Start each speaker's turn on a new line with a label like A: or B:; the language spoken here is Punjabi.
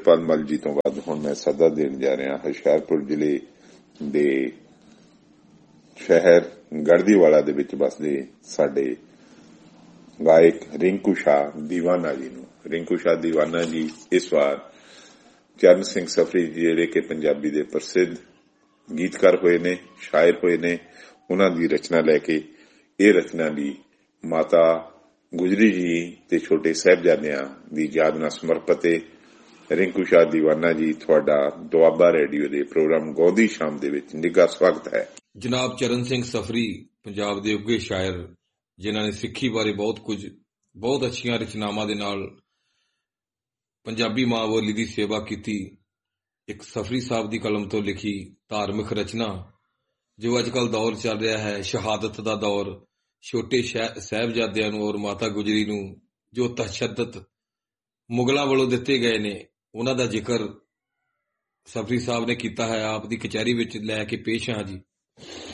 A: ਅੰਮ੍ਰਿਤਪਾਲ ਮੱਲ ਜੀ ਤੋਂ ਬਾਅਦ ਹੁਣ ਮੈਂ ਸੱਦਾ ਦੇਣ ਜਾ ਰਿਹਾ ਹੁਸ਼ਿਆਰਪੁਰ ਜ਼ਿਲ੍ਹੇ ਦੇ ਸ਼ਹਿਰ ਗੜ੍ਹਦੀਵਾਲਾ ਦੇ ਵਿੱਚ ਵੱਸਦੇ ਸਾਡੇ ਗਾਇਕ ਰਿੰਕੂ ਸ਼ਾਹ ਦੀਵਾਨਾ ਜੀ ਨੂੰ। ਰਿੰਕੂ ਸ਼ਾਹ ਦੀਵਾਨਾ ਜੀ ਇਸ ਵਾਰ ਚਰਨ ਸਿੰਘ ਸਫਰੀ ਜੀ ਜਿਹੜੇ ਕਿ ਪੰਜਾਬੀ ਦੇ ਪ੍ਰਸਿੱਧ ਗੀਤਕਾਰ ਹੋਏ ਨੇ, ਸ਼ਾਇਰ ਹੋਏ ਨੇ, ਉਹਨਾਂ ਦੀ ਰਚਨਾ ਲੈ ਕੇ ਇਹ ਰਚਨਾ ਦੀ ਮਾਤਾ ਗੁਜਰੀ ਜੀ ਤੇ ਛੋਟੇ ਸਾਹਿਬਜ਼ਾਦਿਆਂ ਦੀ ਯਾਦ ਨਾਲ ਸਮਰਪਿਤ ਹੈ। ਰਿੰਕੂ ਸ਼ਾਹ ਦੀਵਾਨਾ ਜੀ, ਤੁਹਾਡਾ ਦੁਆਬਾ ਰੇਡੀਓ ਦੇ ਪ੍ਰੋਗਰਾਮ ਗਾਉਂਦੀ ਸ਼ਾਮ ਦੇ ਵਿੱਚ ਨਿੱਘਾ ਸਵਾਗਤ ਹੈ।
B: ਜਨਾਬ ਚਰਨ ਸਿੰਘ ਸਫਰੀ ਪੰਜਾਬ ਦੇ ਉੱਘੇ ਸ਼ਾਇਰ, ਜਿਨ੍ਹਾਂ ਨੇ ਸਿੱਖੀ ਬਾਰੇ ਬਹੁਤ ਅੱਛੀਆਂ ਰਚਨਾਵਾਂ ਦੇ ਨਾਲ ਪੰਜਾਬੀ ਮਾਂ ਬੋਲੀ ਦੀ ਸੇਵਾ ਕੀਤੀ। ਇੱਕ ਸਫਰੀ ਸਾਹਿਬ ਦੀ ਕਲਮ ਤੋਂ ਲਿਖੀ ਧਾਰਮਿਕ ਰਚਨਾ, ਜੋ ਅੱਜ ਕੱਲ੍ਹ ਦੌਰ ਚੱਲ ਰਿਹਾ ਹੈ ਸ਼ਹਾਦਤ ਦਾ ਦੌਰ, ਛੋਟੇ ਸਾਹਿਬਜ਼ਾਦਿਆਂ ਨੂੰ ਔਰ ਮਾਤਾ ਗੁਜਰੀ ਨੂੰ ਜੋ ਤਸ਼ੱਦਦ ਮੁਗਲਾਂ ਵੱਲੋਂ ਦਿੱਤੇ ਗਏ ਨੇ, ਉਹਨਾਂ ਦਾ ਜ਼ਿਕਰ ਸਫਰੀ ਸਾਹਿਬ ਨੇ ਕੀਤਾ ਹੈ। ਆਪ ਦੀ ਕਚਹਿਰੀ ਵਿੱਚ ਲੈ ਕੇ ਪੇਸ਼ ਹਾਂ ਜੀ।